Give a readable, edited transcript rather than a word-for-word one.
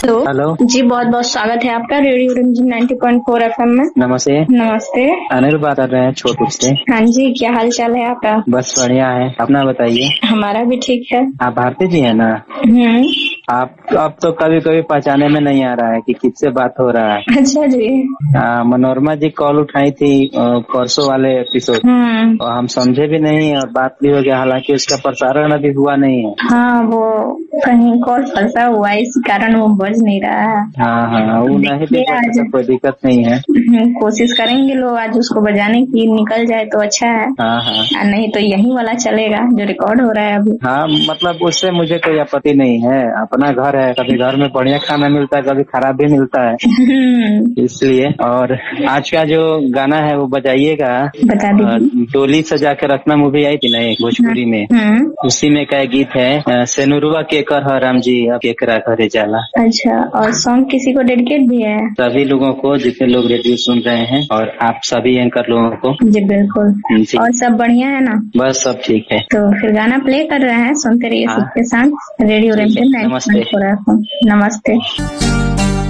Hello. Hello जी बहुत बहुत स्वागत है आपका रेडियो रंजन 90.4 FM में। नमस्ते। नमस्ते। अनिल बात कर रहे हैं छोटू से। हाँ जी, क्या हाल चाल है आपका? बस बढ़िया है, अपना बताइए। हमारा भी ठीक है। आप भारती जी है ना? आप अब तो कभी कभी पहचाने में नहीं आ रहा है कि किससे बात हो रहा है। अच्छा जी। मनोरमा जी कॉल उठाई थी परसों वाले एपिसोड, और हम समझे भी नहीं और बात भी हो गया, हालांकि उसका प्रसारण अभी हुआ नहीं है। हाँ, वो कहीं कॉल फंसा हुआ है, इस कारण वो बज नहीं रहा है। हाँ, वो नहीं भी बजे तो कोई दिक्कत नहीं है। कोशिश करेंगे लोग आज उसको बजाने की, निकल जाए तो अच्छा है। हाँ, नहीं तो यही वाला चलेगा जो रिकॉर्ड हो रहा है अभी। हाँ, मतलब उससे मुझे कोई आपत्ति नहीं है, अपना घर है, कभी घर में बढ़िया खाना मिलता है, कभी खराब भी मिलता है, इसलिए। और आज का जो गाना है वो बजाइएगा। बता दीजिए। डोली सजा के रखना मूवी आई थी ना एक भोजपुरी में, उसी में का गीत है सेनुरुआ के कर हराम जी अब केकरा घरे जाला। अच्छा, और सॉन्ग किसी को डेडिकेट भी है? सभी लोगों को, जितने लोग रेडियो सुन रहे हैं, और आप सभी एंकर लोगों को। जी बिल्कुल। और सब बढ़िया है ना? बस सब ठीक है। तो फिर गाना प्ले कर रहे हैं, सुनते रहिए सबके साथ रेडियो रंजन 90.4 FM। नमस्ते।